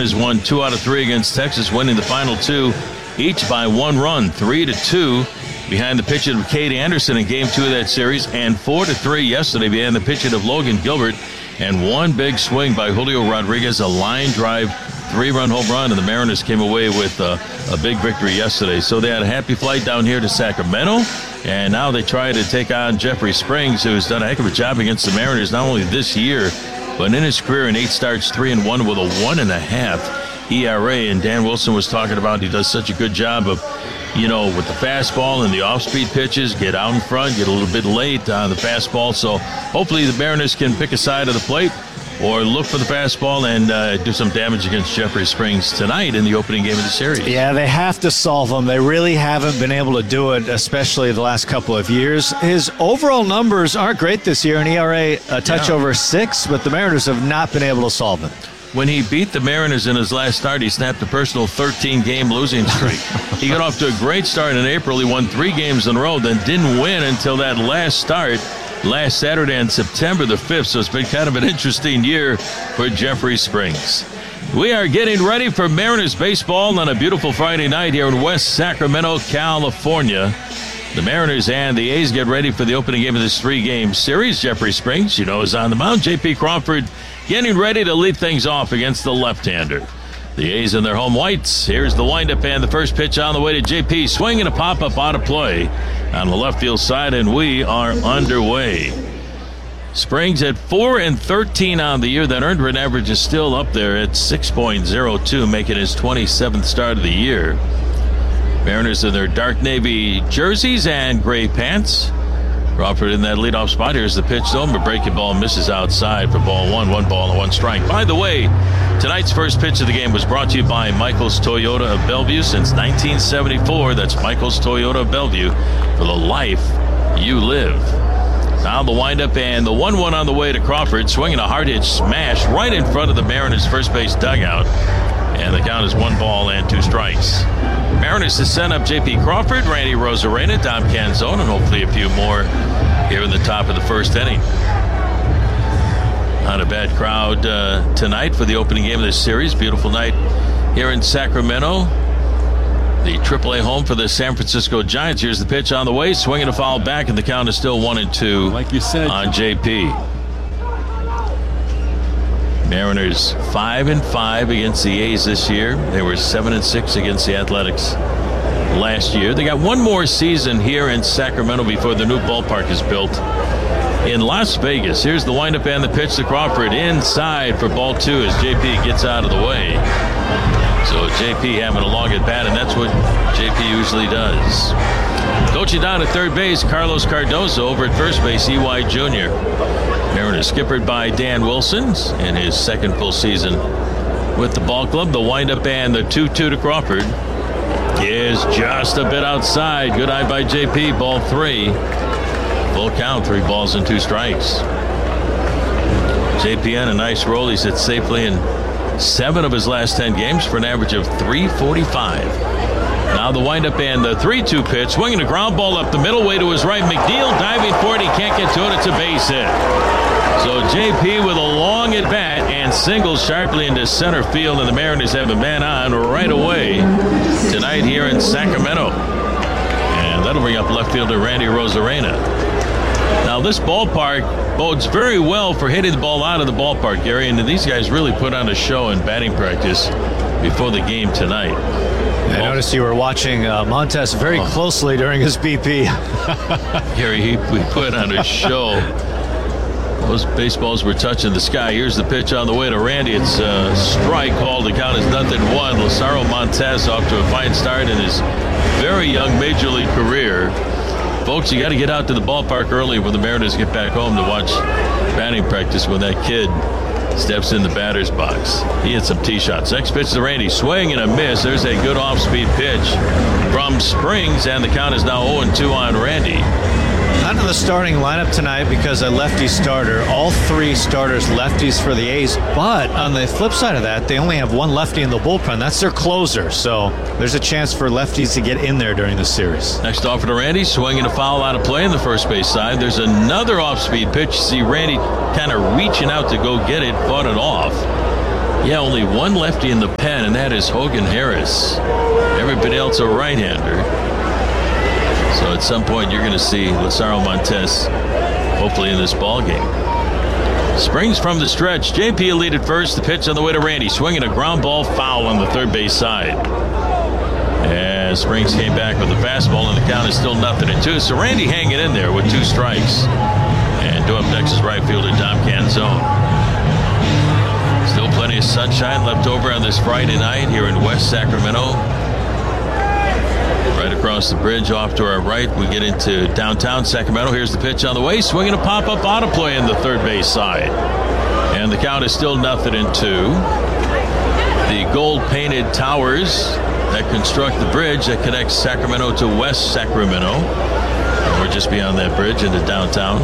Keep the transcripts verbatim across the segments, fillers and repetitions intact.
Mariners won two out of three against Texas, winning the final two, each by one run, three to two behind the pitching of Cade Anderson in game two of that series, and four to three yesterday behind the pitching of Logan Gilbert, and one big swing by Julio Rodriguez, a line drive, three-run home run, and the Mariners came away with uh, a big victory yesterday. So they had a happy flight down here to Sacramento, and now they try to take on Jeffrey Springs, who has done a heck of a job against the Mariners, not only this year, but in his career in eight starts, three and one with a one and a half E R A. And Dan Wilson was talking about he does such a good job of, you know, with the fastball and the off-speed pitches, get out in front, get a little bit late on the fastball. So hopefully the Mariners can pick a side of the plate or look for the fastball and uh, do some damage against Jeffrey Springs tonight in the opening game of the series. Yeah, they have to solve him. They really haven't been able to do it, especially the last couple of years. His overall numbers aren't great this year, an E R A a touch yeah. over six, but the Mariners have not been able to solve him. When he beat the Mariners in his last start, he snapped a personal thirteen-game losing streak. He got off to a great start in April. He won three games in a row, then didn't win until that last start last Saturday on September the fifth. So it's been kind of an interesting year for Jeffrey Springs. We are getting ready for Mariners baseball on a beautiful Friday night here in West Sacramento, California. The Mariners and the A's get ready for the opening game of this three-game series. Jeffrey Springs, you know, is on the mound. J P Crawford getting ready to lead things off against the left-hander. The A's in their home whites. Here's the windup and the first pitch on the way to J P. Swing and a pop-up out of play on the left field side, and we are underway. Springs at four and thirteen on the year. That earned run average is still up there at six point oh two, making his twenty-seventh start of the year. Mariners in their dark navy jerseys and gray pants. Crawford in that leadoff spot. Here's the pitch, though. A breaking ball misses outside for ball one. One ball and one strike. By the way, tonight's first pitch of the game was brought to you by Michael's Toyota of Bellevue since nineteen seventy-four. That's Michael's Toyota of Bellevue, for the life you live. Now the windup and the one one on the way to Crawford. Swinging a hard hit smash right in front of the Mariners' first base dugout. And the count is one ball and two strikes. Mariners to send up J P Crawford, Randy Rosarena, Dom Canzone, and hopefully a few more here in the top of the first inning. Not a bad crowd uh, tonight for the opening game of this series. Beautiful night here in Sacramento. The triple A home for the San Francisco Giants. Here's the pitch on the way. Swinging a foul back, and the count is still one and two like you said, on J P. Mariners five and five against the A's this year. They were seven and six against the Athletics last year. They got one more season here in Sacramento before the new ballpark is built in Las Vegas. Here's the windup and the pitch to Crawford inside for ball two as J P gets out of the way. So J P having a long at bat, and that's what J P usually does. Coaching down at third base, Carlos Cardozo. Over at first base, E Y Junior Mariners skippered by Dan Wilson in his second full season with the ball club. The windup and the two two to Crawford is just a bit outside. Good eye by J P. Ball three. Full count, three balls and two strikes. J P on a nice roll. He's hit safely in seven of his last ten games for an average of three forty-five. Now the windup and the three two pitch. Swinging a ground ball up the middle, way to his right. McNeil diving for it. He can't get to it. It's a base hit. So J P with a long at bat and singles sharply into center field, and the Mariners have a man on right away tonight here in Sacramento. And that'll bring up left fielder Randy Rosarena. Now this ballpark bodes very well for hitting the ball out of the ballpark, Gary, and these guys really put on a show in batting practice before the game tonight. I noticed you were watching uh, Montes very oh. closely during his B P. Gary, he we put on a show. Those baseballs were touching the sky. Here's the pitch on the way to Randy. It's a strike called. The count is nothing one. Lazaro Montes off to a fine start in his very young major league career. Folks, you got to get out to the ballpark early when the Mariners get back home to watch batting practice when that kid steps in the batter's box. He hit some tee shots. Next pitch to Randy. Swing and a miss. There's a good off-speed pitch from Springs, and the count is now oh and two on Randy. Not in the starting lineup tonight because a lefty starter. All three starters lefties for the A's. But on the flip side of that, they only have one lefty in the bullpen. That's their closer. So there's a chance for lefties to get in there during the series. Next offer to Randy. Swinging a foul out of play in the first base side. There's another off-speed pitch. You see Randy kind of reaching out to go get it. Fought it off. Yeah, only one lefty in the pen, and that is Hogan Harris. Everybody else a right-hander. So at some point you're going to see Lazaro Montes hopefully in this ball game. Springs from the stretch. J P will lead at first. The pitch on the way to Randy. Swinging a ground ball foul on the third base side. As Springs came back with a fastball, and the count is still nothing and two. So Randy hanging in there with two strikes. And due up next is right fielder Dom Canzone. Still plenty of sunshine left over on this Friday night here in West Sacramento. Right across the bridge off to our right, we get into downtown Sacramento. Here's the pitch on the way. Swinging a pop-up auto play in the third base side. And the count is still nothing and two. The gold-painted towers that construct the bridge that connects Sacramento to West Sacramento. And we're just beyond that bridge into downtown.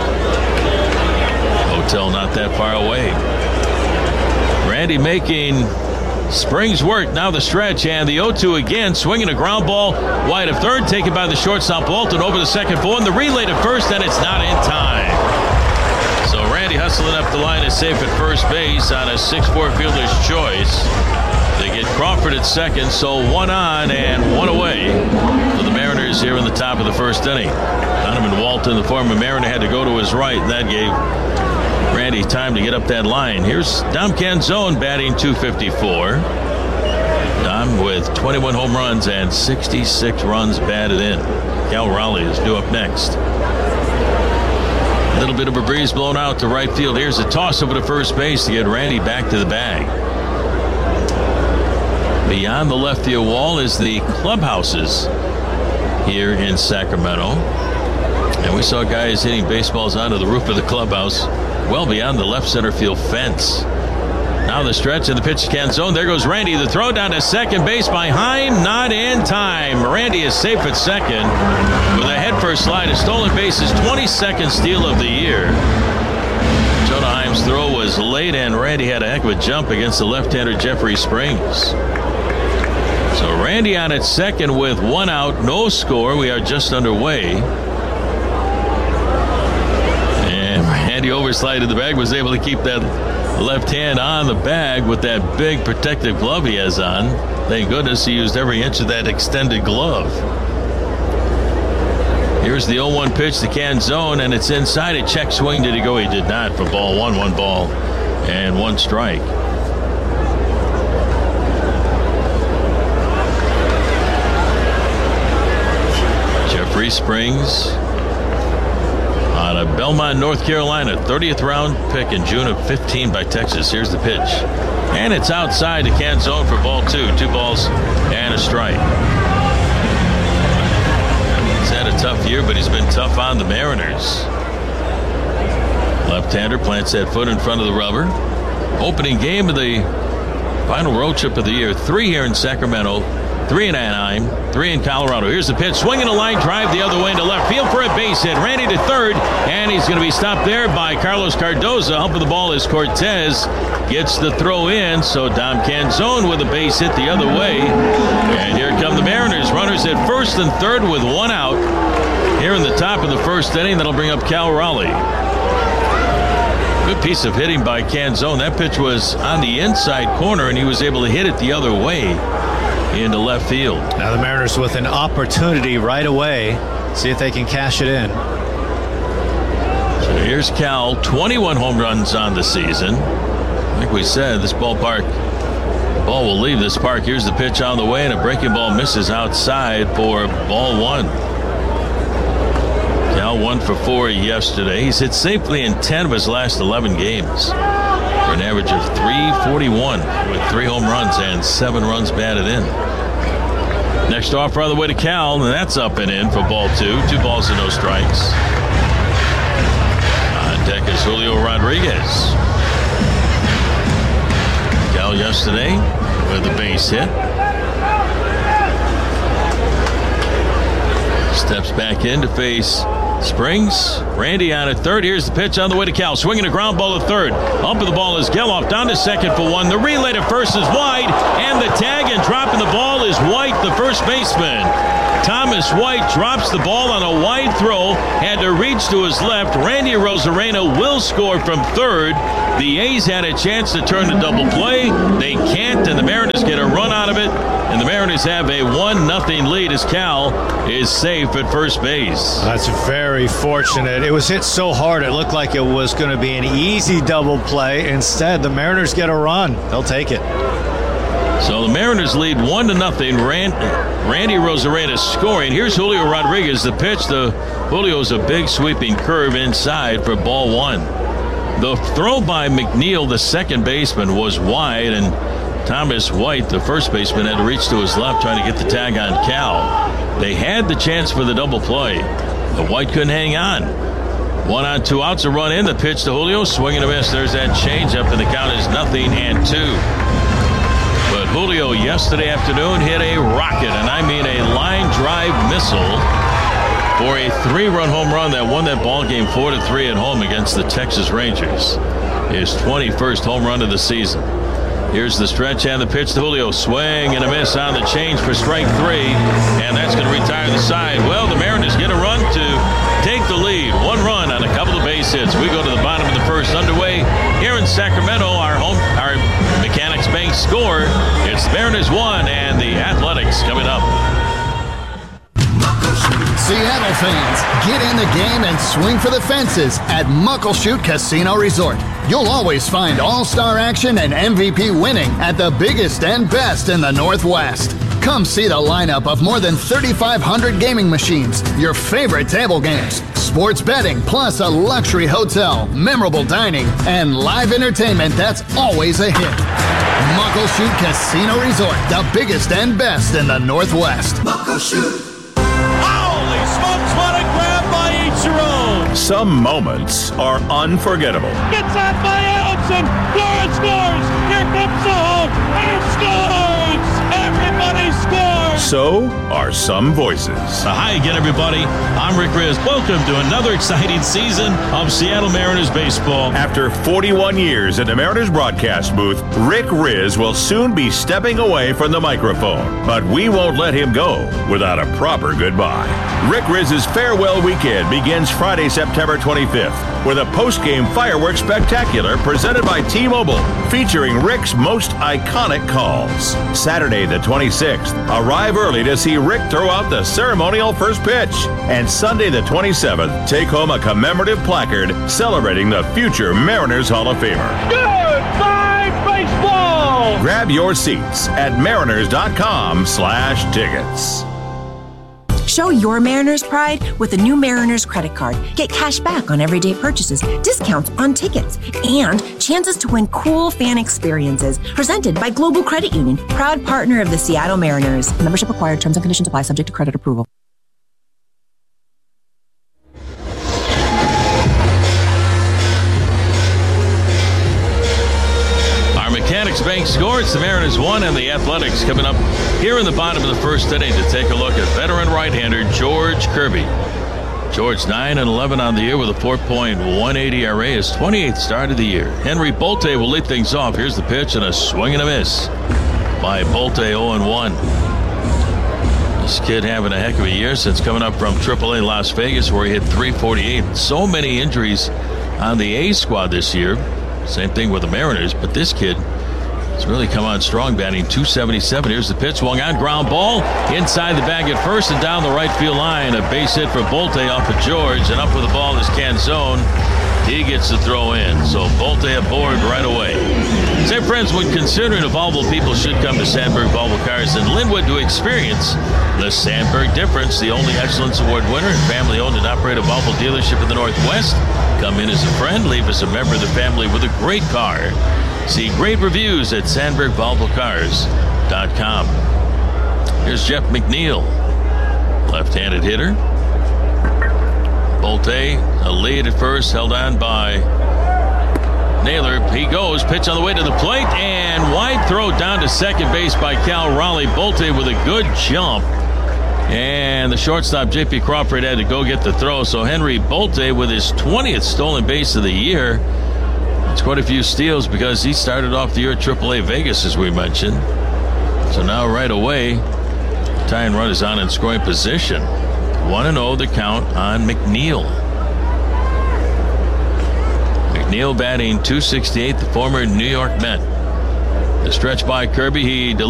Hotel not that far away. Randy making Springs work. Now the stretch, and the oh two again, swinging a ground ball wide of third, taken by the shortstop Walton over the second for one. The relay to first, and it's not in time. So Randy hustling up the line is safe at first base on a six four fielder's choice. They get Crawford at second, so one on and one away for the Mariners here in the top of the first inning. Donovan Walton, the former Mariner, had to go to his right, and that gave Randy time to get up that line. Here's Dom Canzone batting two fifty-four. Dom with twenty-one home runs and sixty-six runs batted in. Cal Raleigh is due up next. A little bit of a breeze blown out to right field. Here's a toss over to first base to get Randy back to the bag. Beyond the left field wall is the clubhouses here in Sacramento. And we saw guys hitting baseballs onto the roof of the clubhouse well beyond the left center field fence. Now the stretch and the pitch to Canzone. There goes Randy. The throw down to second base by Heim. Not in time. Randy is safe at second with a head first slide. A stolen base, his twenty-second steal of the year. Jonah Heim's throw was late, and Randy had a heck of a jump against the left-hander Jeffrey Springs. So Randy on at second with one out, no score. We are just underway. Randy overslided the bag, was able to keep that left hand on the bag with that big protective glove he has on. Thank goodness he used every inch of that extended glove. Here's the oh one pitch to Canzone, and it's inside. A check swing. Did he go? He did not for ball one. One ball and one strike. Jeffrey Springs out of Belmont, North Carolina, thirtieth round pick in June of fifteen by Texas. Here's the pitch. And it's outside to Canzone for ball two. Two balls and a strike. He's had a tough year, but he's been tough on the Mariners. Left-hander plants that foot in front of the rubber. Opening game of the final road trip of the year. Three here in Sacramento. Three in Anaheim, three in Colorado. Here's the pitch, swinging a line drive the other way into left field for a base hit. Randy to third, and he's going to be stopped there by Carlos Cardoza. Humping the ball is Cortez. Gets the throw in, so Dom Canzone with a base hit the other way. And here come the Mariners. Runners at first and third with one out here in the top of the first inning. That'll bring up Cal Raleigh. Good piece of hitting by Canzone. That pitch was on the inside corner, and he was able to hit it the other way into left field. Now the Mariners with an opportunity right away. See if they can cash it in. So here's Cal, twenty-one home runs on the season. Like we said, this ballpark, the ball will leave this park. Here's the pitch on the way, and a breaking ball misses outside for ball one. Cal one for four yesterday. He's hit safely in ten of his last eleven games. For an average of three forty-one with three home runs and seven runs batted in. Next offer on the way to Cal, and that's up and in for ball two. Two balls and no strikes. On deck is Julio Rodriguez. Cal yesterday with a base hit. Steps back in to face Springs. Randy on at third. Here's the pitch on the way to Cal. Swinging a ground ball to third. Up with the ball is Geloff. Down to second for one. The relay to first is wide. And the tag and dropping the ball is White. the first baseman. Thomas White drops the ball on a wide throw, had to reach to his left. Randy Rosarena will score from third. The A's had a chance to turn a double play. They can't, and the Mariners get a run out of it. And the Mariners have a one nothing lead as Cal is safe at first base. That's very fortunate. It was hit so hard it looked like it was going to be an easy double play. Instead, the Mariners get a run. They'll take it. So the Mariners lead one to nothing. Rand, Randy Rosarena scoring. Here's Julio Rodriguez. The pitch to Julio's a big sweeping curve inside for ball one. The throw by McNeil, the second baseman, was wide, and Thomas White, the first baseman, had to reach to his left trying to get the tag on Cal. They had the chance for the double play, but White couldn't hang on. One on, two outs, a run in. The pitch to Julio, swing and a miss. There's that changeup, and the count is nothing and two. But Julio yesterday afternoon hit a rocket, and I mean a line drive missile for a three-run home run that won that ball game four to three at home against the Texas Rangers. His twenty-first home run of the season. Here's the stretch and the pitch to Julio. Swing and a miss on the change for strike three, and that's going to retire the side. Well, the Mariners get a run to take the lead. One run on a couple of base hits. We go to the bottom of the first underway here in Sacramento. Our home, our Mechanics Bank score. It's the Mariners one and the Athletics coming up. Seattle fans, get in the game and swing for the fences at Muckleshoot Casino Resort. You'll always find all-star action and M V P winning at the biggest and best in the Northwest. Come see the lineup of more than thirty-five hundred gaming machines, your favorite table games, sports betting, plus a luxury hotel, memorable dining, and live entertainment that's always a hit. Muckleshoot Casino Resort, the biggest and best in the Northwest. Muckleshoot. Holy smokes, what a grab by Ichiro! Some moments are unforgettable. Gets out by Allison. Flores scores. Here comes the home. And scores. Everybody scores. So are some voices. Uh, hi again, everybody. I'm Rick Riz. Welcome to another exciting season of Seattle Mariners baseball. After forty-one years in the Mariners broadcast booth, Rick Riz will soon be stepping away from the microphone. But we won't let him go without a proper goodbye. Rick Riz's farewell weekend begins Friday, September twenty-fifth, with a post-game fireworks spectacular presented by T-Mobile, featuring Rick's most iconic calls. Saturday, the twenty-sixth, arrive early to see Rick throw out the ceremonial first pitch. And Sunday, the twenty-seventh, take home a commemorative placard celebrating the future Mariners Hall of Famer. Goodbye, baseball! Grab your seats at mariners.com slash tickets. Show your Mariners pride with a new Mariners credit card. Get cash back on everyday purchases, discounts on tickets, and chances to win cool fan experiences. Presented by Global Credit Union, proud partner of the Seattle Mariners. Membership required. Terms and conditions apply. Subject to credit approval. Mechanics Bank scores. The Mariners won, and the Athletics coming up here in the bottom of the first inning to take a look at veteran right-hander George Kirby. George nine and eleven on the year with a four point one eight E R A, his twenty-eighth start of the year. Henry Bolte will lead things off. Here's the pitch and a swing and a miss by Bolte. oh and one. This kid having a heck of a year since coming up from triple A Las Vegas, where he hit three forty-eight. So many injuries on the A squad this year. Same thing with the Mariners, but this kid has really come on strong, batting two seventy-seven. Here's the pitch, swung on, ground ball inside the bag at first and down the right field line. A base hit for Bolte off of George, and up with the ball is Canzone. He gets the throw in, so Bolte aboard right away. Say, friends, when considering a Volvo, people should come to Sandberg Volvo Cars in Linwood to experience the Sandberg difference. The only Excellence Award winner and family-owned and operated Volvo dealership in the Northwest. Come in as a friend, leave as a member of the family with a great car. See great reviews at sandberg volvo cars dot com. Here's Jeff McNeil, left-handed hitter. Bolte, a lead at first, held on by Naylor. He goes, pitch on the way to the plate, and wide throw down to second base by Cal Raleigh. Bolte with a good jump. And the shortstop, J P Crawford, had to go get the throw. So Henry Bolte with his twentieth stolen base of the year. It's quite a few steals because he started off the year at triple A Vegas, as we mentioned. So now right away, tying run is on in scoring position. one and oh the count on McNeil. McNeil batting two sixty-eight, the former New York Met. The stretch by Kirby, he delivered.